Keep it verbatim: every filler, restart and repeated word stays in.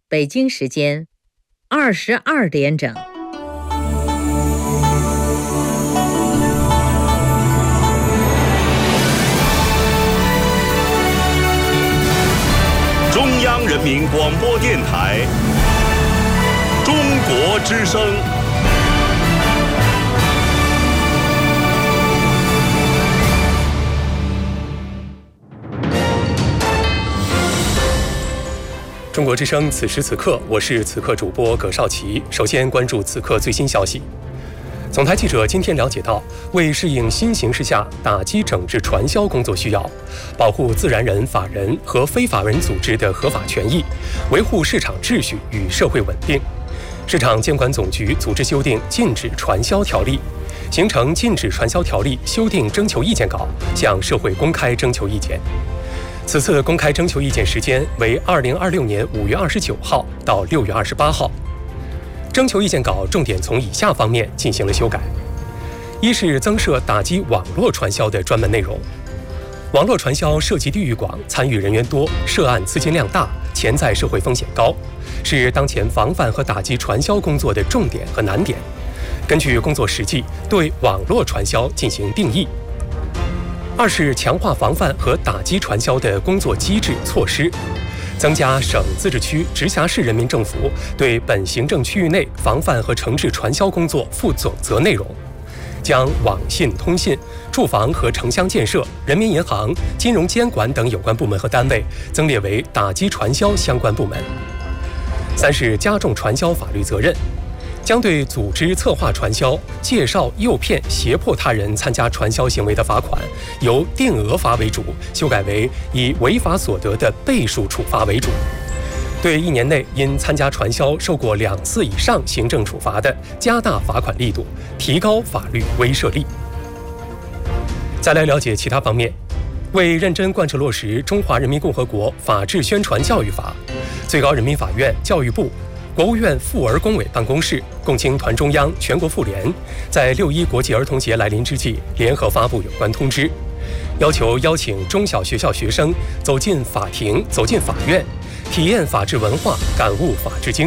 北京时间二十二点整。 中央人民广播电台中国之声。 中国之声，此时此刻，我是此刻主播葛少奇。首先关注此刻最新消息。总台记者今天了解到，为适应新形势下打击整治传销工作需要，保护自然人、法人和非法人组织的合法权益，维护市场秩序与社会稳定，市场监管总局组织修订《禁止传销条例》，形成《禁止传销条例》修订征求意见稿，向社会公开征求意见。此次公开征求意见时间为二零二六年五月二十九号到六月二十八号。征求意见稿重点从以下方面进行了修改：一是增设打击网络传销的专门内容。网络传销涉及地域广，参与人员多，涉案资金量大，潜在社会风险高，是当前防范和打击传销工作的重点和难点。根据工作实际，对网络传销进行定义。二是强化防范和打击传销的工作机制措施，增加省、自治区、直辖市人民政府对本行政区域内防范和惩治传销工作负总责内容，将网信、通信、住房和城乡建设、人民银行、金融监管等有关部门和单位增列为打击传销相关部门。三是加重传销法律责任，将对组织策划传销、介绍、诱骗、胁迫他人参加传销行为的罚款，由定额罚为主，修改为以违法所得的倍数处罚为主。对一年内因参加传销受过两次以上行政处罚的，加大罚款力度，提高法律威慑力。再来了解其他方面。为认真贯彻落实《中华人民共和国法治宣传教育法》，最高人民法院、教育部、国务院妇儿工委办公室、共青团中央、全国妇联在六一国际儿童节来临之际，联合发布有关通知，要求邀请中小学校学生走进法庭、走进法院，体验法治文化，感悟法治精神。